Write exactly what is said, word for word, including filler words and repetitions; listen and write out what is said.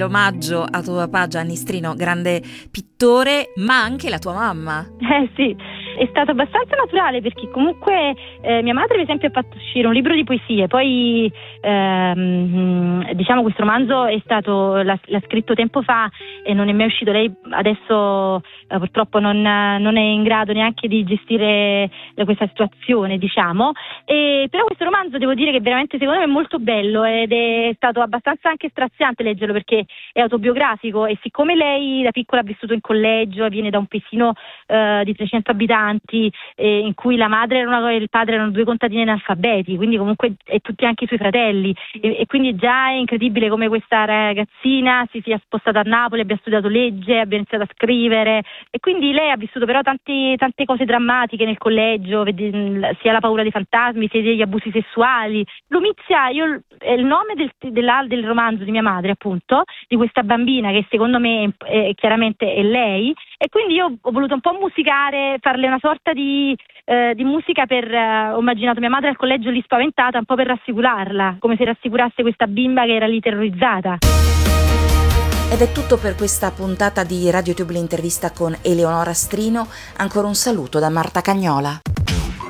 l'omaggio a tuo papà Gianni Strino, grande pittore, ma anche la tua mamma. Eh sì, è stato abbastanza naturale perché comunque eh, mia madre per esempio ha fatto uscire un libro di poesie, poi ehm, diciamo questo romanzo è stato, l'ha, l'ha scritto tempo fa e non è mai uscito. Lei adesso eh, purtroppo non, non è in grado neanche di gestire questa situazione, diciamo, e, però questo romanzo devo dire che veramente secondo me è molto bello ed è stato abbastanza anche straziante leggerlo perché è autobiografico e siccome lei da piccola ha vissuto in collegio, viene da un paesino eh, di trecento abitanti eh, in cui la madre era una, e il padre erano due contadini analfabeti, quindi comunque e tutti anche i suoi fratelli e, e quindi già è incredibile come questa ragazzina si sia spostata a Napoli, abbia studiato legge, abbia iniziato a scrivere e quindi lei ha vissuto però tanti, tante cose drammatiche nel collegio, sia la paura dei fantasmi sia degli abusi sessuali. Lumizia, io, è il nome del, del, del romanzo di mia madre appunto, di questa bambina che secondo me è, è, chiaramente è lei e quindi io ho voluto un po' musicare, farle una sorta di, eh, di musica per, eh, ho immaginato mia madre al collegio lì spaventata, un po' per rassicurarla, come se rassicurasse questa bimba che era lì terrorizzata. Ed è tutto per questa puntata di RadioTube l'intervista con Eleonora Strino. Ancora un saluto da Marta Cagnola.